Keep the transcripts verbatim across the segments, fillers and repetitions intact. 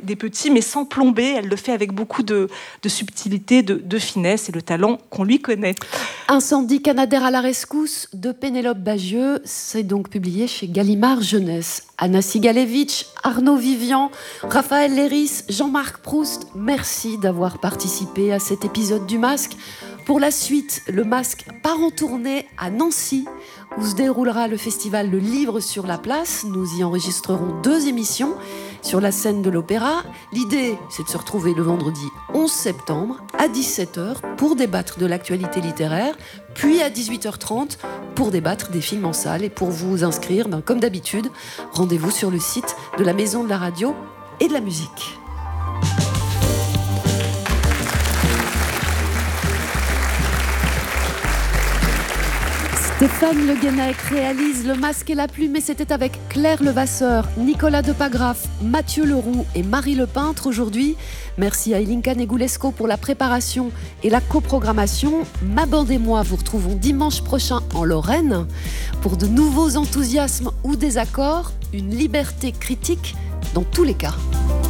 des petits, mais sans plomber. Elle le fait avec beaucoup de, de subtilité, de, de finesse et le talent qu'on lui connaît. Incendie canadair à la rescousse de Pénélope Bagieux, c'est donc publié chez Gallimard Jeunesse. Anna Sigalevitch, Arnaud Vivian, Raphaël Léris, Jean-Marc Proust, merci d'avoir participé à cet épisode du Masque. Pour la suite, le Masque part en tournée à Nancy, où se déroulera le festival Le Livre sur la Place. Nous y enregistrerons deux émissions sur la scène de l'Opéra. L'idée, c'est de se retrouver le vendredi onze septembre à dix-sept heures pour débattre de l'actualité littéraire, puis à dix-huit heures trente pour débattre des films en salle. Et pour vous inscrire, ben, comme d'habitude, rendez-vous sur le site de la Maison de la Radio et de la Musique. Stéphane Le Guenec réalise Le Masque et la Plume, et c'était avec Claire Levasseur, Nicolas Depagraf, Mathieu Leroux et Marie Lepeintre aujourd'hui. Merci à Elinka Negulesco pour la préparation et la coprogrammation. Ma bande et moi vous retrouvons dimanche prochain en Lorraine pour de nouveaux enthousiasmes ou désaccords, une liberté critique dans tous les cas.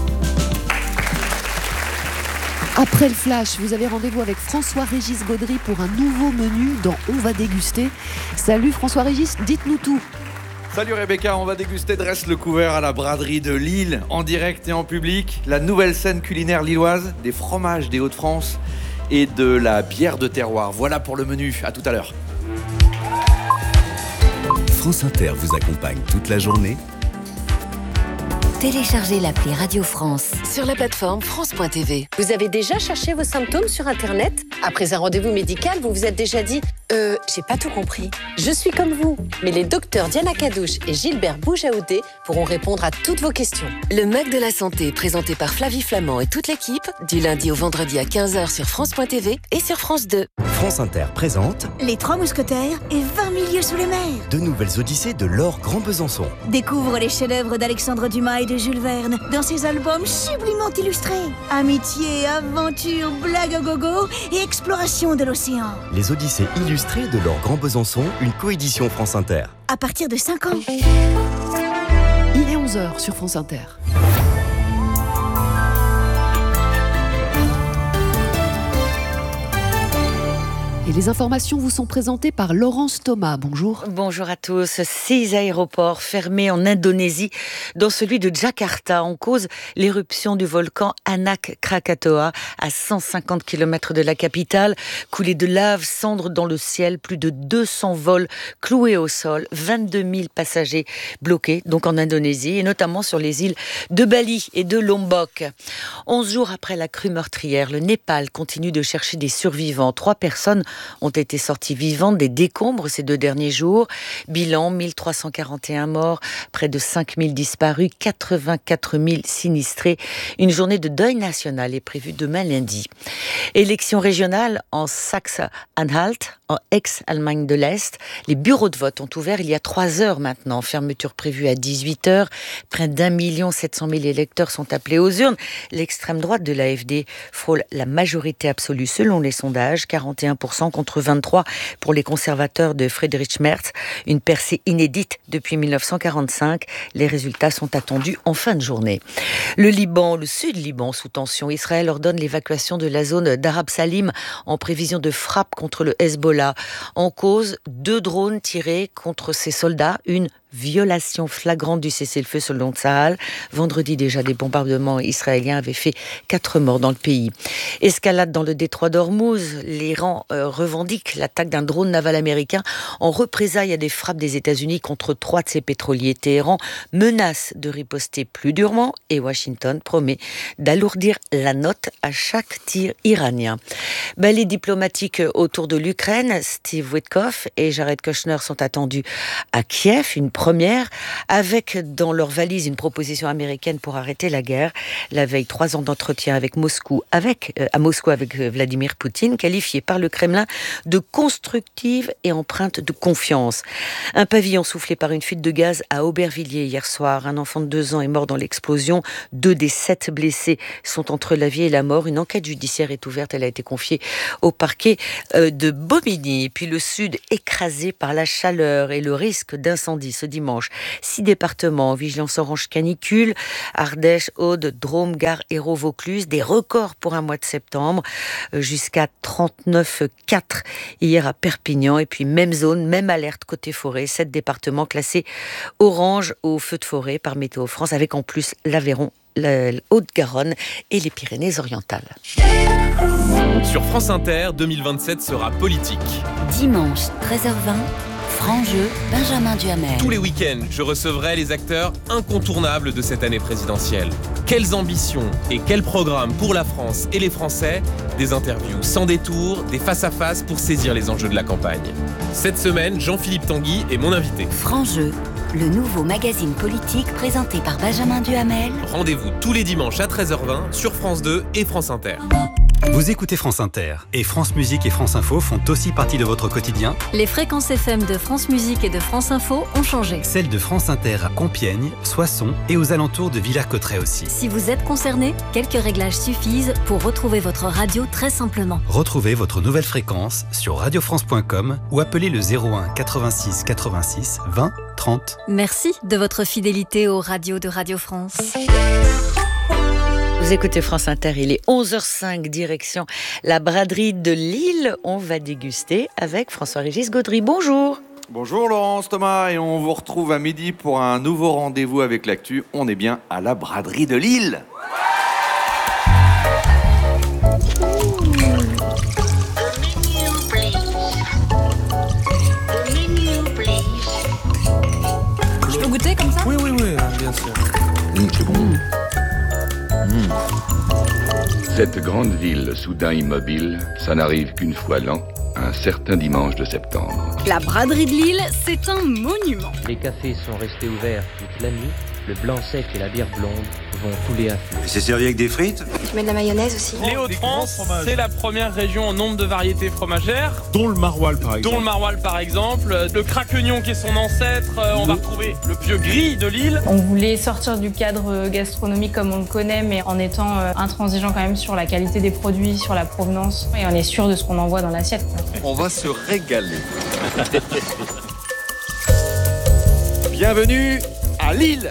Après le flash, vous avez rendez-vous avec François-Régis Gaudry pour un nouveau menu dans On va déguster. Salut François-Régis, dites-nous tout. Salut Rebecca, on va déguster Dresse le couvert à la braderie de Lille, en direct et en public. La nouvelle scène culinaire lilloise, des fromages des Hauts-de-France et de la bière de terroir. Voilà pour le menu, à tout à l'heure. France Inter vous accompagne toute la journée. Téléchargez l'appli Radio France sur la plateforme France point T V. Vous avez déjà cherché vos symptômes sur Internet ? Après un rendez-vous médical, vous vous êtes déjà dit « Euh, j'ai pas tout compris ». Je suis comme vous, mais les docteurs Diana Cadouche et Gilbert Boujaoudé pourront répondre à toutes vos questions. Le Mug de la Santé, présenté par Flavie Flamand et toute l'équipe, du lundi au vendredi à quinze heures sur France point T V et sur France deux. France Inter présente Les Trois Mousquetaires et vingt mille lieues sous les mers. de nouvelles odyssées de Laure Grand Besançon. Découvre les chefs-d'œuvre d'Alexandre Dumas et de Jules Verne dans ses albums sublimement illustrés. Amitié, aventure, blague à gogo et exploration de l'océan. Les odyssées illustrées de Laure Grand Besançon, une coédition France Inter. À partir de cinq ans. Il est onze heures sur France Inter. Et les informations vous sont présentées par Laurence Thomas. Bonjour. Bonjour à tous. Six aéroports fermés en Indonésie, dont celui de Jakarta, en cause l'éruption du volcan Anak Krakatoa, à cent cinquante kilomètres de la capitale. Coulée de lave, cendres dans le ciel, plus de deux cents vols cloués au sol, vingt-deux mille passagers bloqués, donc en Indonésie, et notamment sur les îles de Bali et de Lombok. Onze jours après la crue meurtrière, le Népal continue de chercher des survivants. Trois personnes ont été sortis vivants des décombres ces deux derniers jours. Bilan, mille trois cent quarante et un morts, près de cinq mille disparus, quatre-vingt-quatre mille sinistrés. Une journée de deuil national est prévue demain lundi. Élection régionale en Saxe-Anhalt, en ex-Allemagne de l'Est. Les bureaux de vote ont ouvert il y a trois heures maintenant. Fermeture prévue à dix-huit heures. Près d'un million sept cent mille électeurs sont appelés aux urnes. L'extrême droite de l'A F D frôle la majorité absolue selon les sondages, quarante et un pour cent contre vingt-trois pour cent pour les conservateurs de Friedrich Merz. Une percée inédite depuis mille neuf cent quarante-cinq. Les résultats sont attendus en fin de journée. Le Liban, le sud Liban sous tension. Israël ordonne l'évacuation de la zone d'Arab Salim en prévision de frappes contre le Hezbollah. En cause, deux drones tirés contre ses soldats, une violation flagrante du cessez-le-feu selon Tsahal. Vendredi déjà, des bombardements israéliens avaient fait quatre morts dans le pays. Escalade dans le détroit d'Ormuz. L'Iran euh, revendique l'attaque d'un drone naval américain en représailles à des frappes des États-Unis contre trois de ses pétroliers. Téhéran menace de riposter plus durement et Washington promet d'alourdir la note à chaque tir iranien. Ballet diplomatique autour de l'Ukraine. Steve Witkoff et Jared Kushner sont attendus à Kiev. Une première, avec dans leur valise une proposition américaine pour arrêter la guerre. La veille, trois ans d'entretien avec Moscou, avec, euh, à Moscou avec Vladimir Poutine, qualifié par le Kremlin de constructive et empreinte de confiance. Un pavillon soufflé par une fuite de gaz à Aubervilliers hier soir. Un enfant de deux ans est mort dans l'explosion. Deux des sept blessés sont entre la vie et la mort. Une enquête judiciaire est ouverte. Elle a été confiée au parquet euh, de Bobigny. Puis le sud écrasé par la chaleur et le risque d'incendie se dimanche. Six départements en vigilance orange canicule, Ardèche, Aude, Drôme, Gard, Hérault, Vaucluse. Des records pour un mois de septembre, jusqu'à trente-neuf virgule quatre hier à Perpignan. Et puis même zone, même alerte côté forêt. Sept départements classés orange au feu de forêt par Météo France, avec en plus l'Aveyron, la Haute-Garonne et les Pyrénées-Orientales. Sur France Inter, deux mille vingt-sept sera politique. Dimanche, treize heures vingt, franc jeu, Benjamin Duhamel. Tous les week-ends, je recevrai les acteurs incontournables de cette année présidentielle. Quelles ambitions et quels programmes pour la France et les Français? Des interviews sans détour, des face-à-face pour saisir les enjeux de la campagne. Cette semaine, Jean-Philippe Tanguy est mon invité. Franc jeu, le nouveau magazine politique présenté par Benjamin Duhamel. Rendez-vous tous les dimanches à treize heures vingt sur France deux et France Inter. Vous écoutez France Inter et France Musique et France Info font aussi partie de votre quotidien. Les fréquences F M de France Musique et de France Info ont changé. Celles de France Inter à Compiègne, Soissons et aux alentours de Villers-Cotterêts aussi. Si vous êtes concerné, quelques réglages suffisent pour retrouver votre radio très simplement. Retrouvez votre nouvelle fréquence sur radio france point com ou appelez le zéro un quatre-vingt-six quatre-vingt-six vingt trente. Merci de votre fidélité aux radios de Radio France. Vous écoutez France Inter, il est onze heures cinq, direction la braderie de Lille. On va déguster avec François-Régis Gaudry. Bonjour. Bonjour Laurence, Thomas, et on vous retrouve à midi pour un nouveau rendez-vous avec l'actu. On est bien à la braderie de Lille. Je peux goûter comme ça? Oui, oui, oui, bien sûr. Mmh, c'est bon. Mmh. Mmh. Cette grande ville soudain immobile, ça n'arrive qu'une fois l'an, un certain dimanche de septembre. La braderie de Lille, c'est un monument. Les cafés sont restés ouverts toute la nuit, le blanc sec et la bière blonde vont couler à flot. C'est servi avec des frites? Je mets de la mayonnaise aussi. Les Hauts-de-France, c'est la première région en nombre de variétés fromagères. Dont le maroilles par exemple. Dont le maroilles par exemple. Le craquegnon qui est son ancêtre. On va retrouver le pieu gris de Lille. On voulait sortir du cadre gastronomique comme on le connaît, mais en étant intransigeant quand même sur la qualité des produits, sur la provenance. Et on est sûr de ce qu'on envoie dans l'assiette. On va se régaler. Bienvenue à Lille.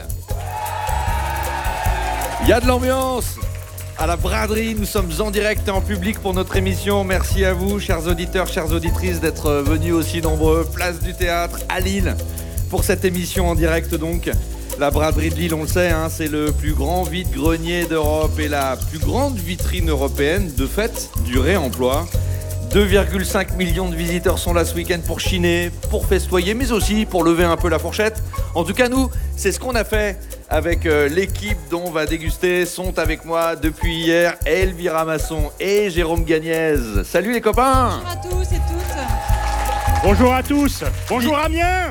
Il y a de l'ambiance à la braderie. Nous sommes en direct et en public pour notre émission. Merci à vous, chers auditeurs, chères auditrices, d'être venus aussi nombreux. Place du Théâtre à Lille pour cette émission en direct donc. La braderie de Lille, on le sait, hein, c'est le plus grand vide-grenier d'Europe et la plus grande vitrine européenne de fait du réemploi. deux virgule cinq millions de visiteurs sont là ce week-end pour chiner, pour festoyer, mais aussi pour lever un peu la fourchette. En tout cas, nous, c'est ce qu'on a fait avec euh, l'équipe dont on va déguster. Sont avec moi depuis hier Elvira Masson et Jérôme Gagnez. Salut les copains. Bonjour à tous et toutes. Bonjour à tous. Bonjour Amiens.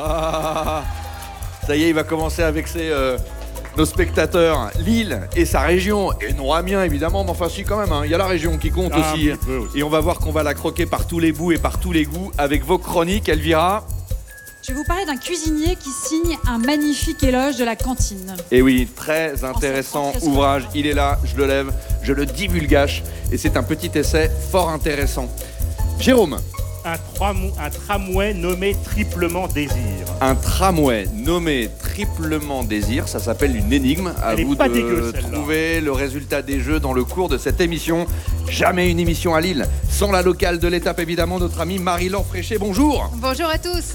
Ah, ça y est, il va commencer avec ses... Euh, nos spectateurs, Lille et sa région, et non Amiens évidemment, mais enfin si quand même, il hein, y a la région qui compte ah, aussi. aussi. Et on va voir qu'on va la croquer par tous les bouts et par tous les goûts avec vos chroniques, Elvira. Je vais vous parler d'un cuisinier qui signe un magnifique éloge de la cantine. Et oui, très intéressant ouvrage, il est là, je le lève, je le divulgage, et c'est un petit essai fort intéressant. Jérôme. Un, tramou- un tramway nommé Triplement Désir. Un tramway nommé Triplement Désir, ça s'appelle une énigme. À Elle vous pas de dégueu, trouver le résultat des jeux dans le cours de cette émission. Jamais une émission à Lille sans la locale de l'étape, évidemment, notre amie Marie-Laure Fréchet. Bonjour. Bonjour à tous.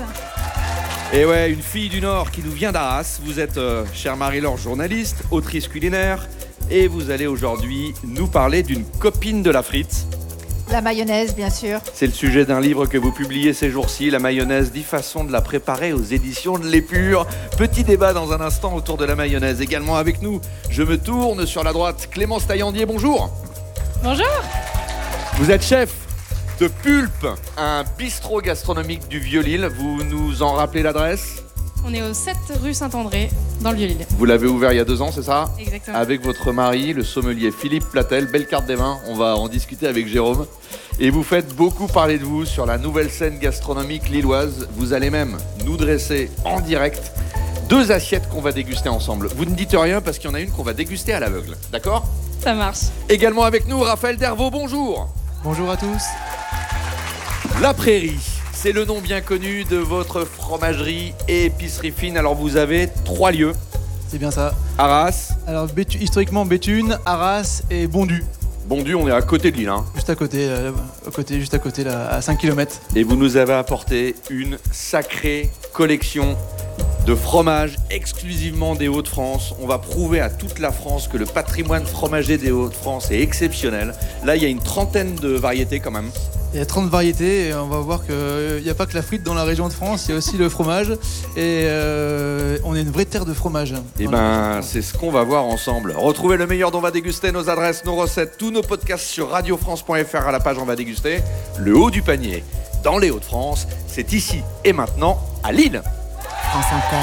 Et ouais, une fille du Nord qui nous vient d'Arras. Vous êtes, euh, chère Marie-Laure, journaliste, autrice culinaire, et vous allez aujourd'hui nous parler d'une copine de la frite. La mayonnaise, bien sûr. C'est le sujet d'un livre que vous publiez ces jours-ci, La mayonnaise, dix façons de la préparer aux éditions de l'Épure. Petit débat dans un instant autour de la mayonnaise. Également avec nous, je me tourne sur la droite, Clémence Taillandier, bonjour. Bonjour. Vous êtes chef de Pulpe, un bistrot gastronomique du Vieux-Lille. Vous nous en rappelez l'adresse ? On est au sept rue Saint-André, dans le Vieux-Lille. Vous l'avez ouvert il y a deux ans, c'est ça ? Exactement. Avec votre mari, le sommelier Philippe Platel. Belle carte des vins, on va en discuter avec Jérôme. Et vous faites beaucoup parler de vous sur la nouvelle scène gastronomique lilloise. Vous allez même nous dresser en direct deux assiettes qu'on va déguster ensemble. Vous ne dites rien parce qu'il y en a une qu'on va déguster à l'aveugle, d'accord ? Ça marche. Également avec nous, Raphaël Dervaux, bonjour. Bonjour à tous. La Prairie. c'est le nom bien connu de votre fromagerie et épicerie fine. Alors vous avez trois lieux. C'est bien ça. Arras. Alors Béthune, historiquement Béthune, Arras et Bondu. Bondu, on est à côté de l'île. Hein. Juste à côté, euh, à côté, juste à côté, là, à cinq kilomètres. Et vous nous avez apporté une sacrée collection de fromages exclusivement des Hauts-de-France. On va prouver à toute la France que le patrimoine fromager des Hauts-de-France est exceptionnel. Là, il y a une trentaine de variétés quand même. Il y a trente variétés et on va voir qu'il n'y a pas que la frite dans la région de France, il y a aussi le fromage. Et euh, on est une vraie terre de fromage. Et ben, c'est ce qu'on va voir ensemble. Retrouvez le meilleur dont on va déguster, nos adresses, nos recettes, tous nos podcasts sur radio france point f r à la page On va déguster. Le haut du panier, dans les Hauts-de-France, c'est ici et maintenant à Lille. France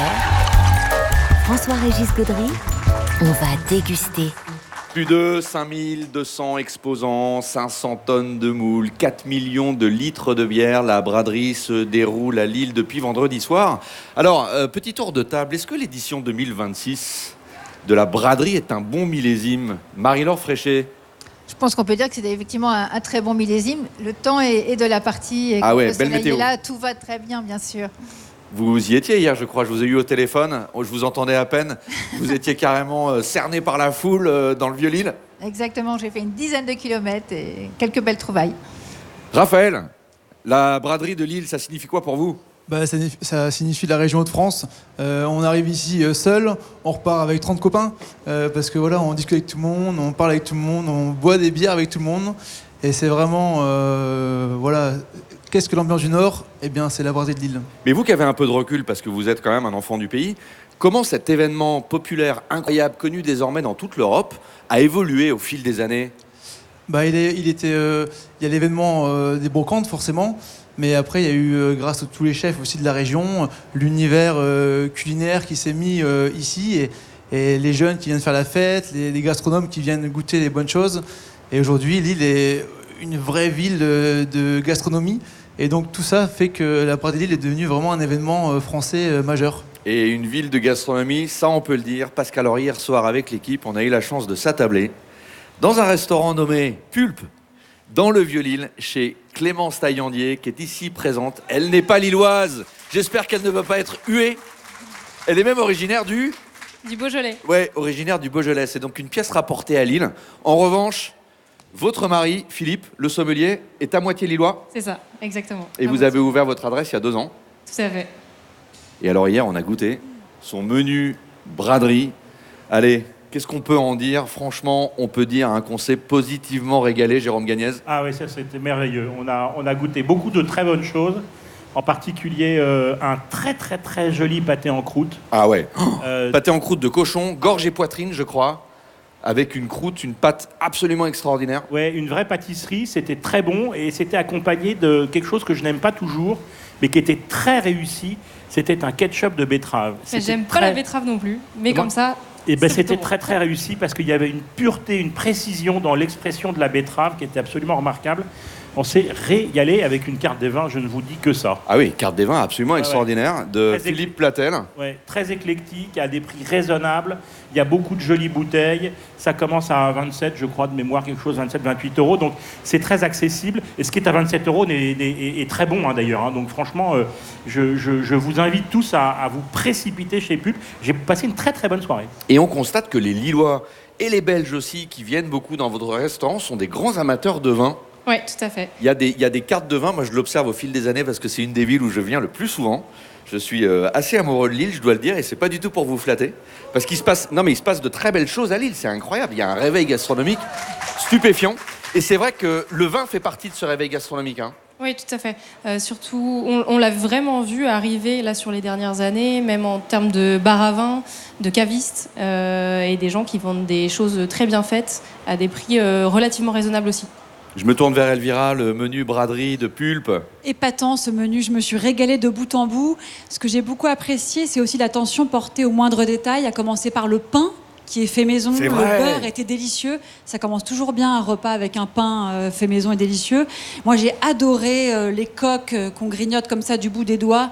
Inter, François-Régis Gaudry, on va déguster. Plus de cinq mille deux cents exposants, cinq cents tonnes de moules, quatre millions de litres de bière. La braderie se déroule à Lille depuis vendredi soir. Alors, euh, petit tour de table, est-ce que l'édition deux mille vingt-six de la braderie est un bon millésime? Marie-Laure Fréchet? Je pense qu'on peut dire que c'est effectivement un, un très bon millésime. Le temps est, est de la partie. Et ah ouais, le belle météo. Est là, tout va très bien, bien sûr. Vous y étiez hier, je crois. Je vous ai eu au téléphone. Je vous entendais à peine. Vous étiez carrément cerné par la foule dans le Vieux-Lille. Exactement. J'ai fait une dizaine de kilomètres et quelques belles trouvailles. Raphaël, la braderie de Lille, ça signifie quoi pour vous? Bah, ça, ça signifie la région de France. Euh, on arrive ici euh, seul, on repart avec trente copains. Euh, parce que voilà, on discute avec tout le monde, on parle avec tout le monde, on boit des bières avec tout le monde. Et c'est vraiment... Euh, voilà... Qu'est-ce que l'ambiance du Nord? Eh bien, c'est la braderie de Lille. Mais vous qui avez un peu de recul, parce que vous êtes quand même un enfant du pays, comment cet événement populaire incroyable, connu désormais dans toute l'Europe, a évolué au fil des années? Bah, il, est, il était, euh, il y a l'événement euh, des brocantes, forcément. Mais après, il y a eu, euh, grâce à tous les chefs aussi de la région, l'univers euh, culinaire qui s'est mis euh, ici. Et, et les jeunes qui viennent faire la fête, les, les gastronomes qui viennent goûter les bonnes choses. Et aujourd'hui, Lille est une vraie ville de, de gastronomie. Et donc tout ça fait que la braderie de Lille est devenue vraiment un événement français majeur. Et une ville de gastronomie, ça on peut le dire, parce qu'alors hier soir avec l'équipe, on a eu la chance de s'attabler dans un restaurant nommé Pulpe, dans le Vieux-Lille, chez Clémence Taillandier, qui est ici présente. Elle n'est pas lilloise, j'espère qu'elle ne va pas être huée. Elle est même originaire du... Du Beaujolais. Ouais, originaire du Beaujolais, c'est donc une pièce rapportée à Lille. En revanche... Votre mari, Philippe, le sommelier, est à moitié lillois? C'est ça, exactement. Et vous avez ouvert votre adresse il y a deux ans? Tout à fait. Et alors hier, on a goûté son menu braderie. Allez, qu'est-ce qu'on peut en dire? Franchement, on peut dire un concept positivement régalé, Jérôme Gagnez. Ah oui, ça c'était merveilleux. On a, on a goûté beaucoup de très bonnes choses. En particulier, euh, un très très très joli pâté en croûte. Ah ouais, euh, pâté en croûte de cochon, gorge et poitrine, je crois. Avec une croûte, une pâte absolument extraordinaire. Ouais, une vraie pâtisserie, c'était très bon et c'était accompagné de quelque chose que je n'aime pas toujours, mais qui était très réussi. C'était un ketchup de betterave. J'aime très... pas la betterave non plus, mais Comment comme ça... Et ben c'était très très réussi parce qu'il y avait une pureté, une précision dans l'expression de la betterave qui était absolument remarquable. On s'est régalé avec une carte des vins, je ne vous dis que ça. Ah oui, carte des vins absolument ah extraordinaire, ouais. de très Philippe Platel. Ouais, très éclectique, à des prix raisonnables. Il y a beaucoup de jolies bouteilles. Ça commence à vingt-sept, je crois, de mémoire, quelque chose, vingt-sept, vingt-huit euros. Donc c'est très accessible. Et ce qui est à vingt-sept euros est, est, est, est très bon hein, d'ailleurs. Hein. Donc franchement, euh, je, je, je vous invite tous à, à vous précipiter chez Pulpe. J'ai passé une très très bonne soirée. Et on constate que les Lillois et les Belges aussi, qui viennent beaucoup dans votre restaurant, sont des grands amateurs de vin. Oui, tout à fait. Il y a des, il y a des cartes de vin, moi je l'observe au fil des années parce que c'est une des villes où je viens le plus souvent. Je suis euh, assez amoureux de Lille, je dois le dire, et c'est pas du tout pour vous flatter. Parce qu'il se passe, non mais il se passe de très belles choses à Lille, c'est incroyable. Il y a un réveil gastronomique stupéfiant. Et c'est vrai que le vin fait partie de ce réveil gastronomique. Hein. Oui, tout à fait. Euh, surtout, on, on l'a vraiment vu arriver là sur les dernières années, même en termes de bar à vin, de cavistes, euh, et des gens qui vendent des choses très bien faites à des prix euh, relativement raisonnables aussi. Je me tourne vers Elvira, le menu braderie de Pulpe. Épatant ce menu, je me suis régalée de bout en bout. Ce que j'ai beaucoup apprécié, c'est aussi l'attention portée aux moindres détails, à commencer par le pain qui est fait maison. Le beurre était délicieux. Ça commence toujours bien un repas avec un pain euh, fait maison et délicieux. Moi, j'ai adoré euh, les coques euh, qu'on grignote comme ça du bout des doigts.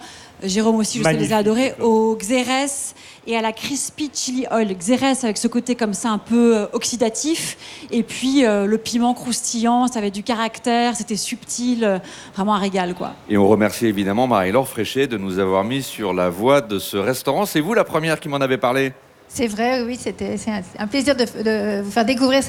Jérôme aussi, je sais, Magnifique, les a adorés, d'accord. au xérès et à la crispy chili oil. Xérès avec ce côté comme ça un peu euh, oxydatif, et puis euh, le piment croustillant, ça avait du caractère, c'était subtil, euh, vraiment un régal, quoi. Et on remercie évidemment Marie-Laure Fréchet de nous avoir mis sur la voie de ce restaurant. C'est vous la première qui m'en avez parlé? C'est vrai, oui, c'était, c'est un, un plaisir de, de vous faire découvrir cette